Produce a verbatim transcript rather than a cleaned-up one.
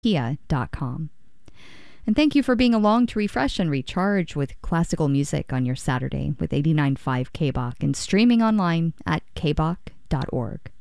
kia dot com. And thank you for being along to refresh and recharge with classical music on your Saturday with eighty-nine point five K B O C and streaming online at k b o c dot org.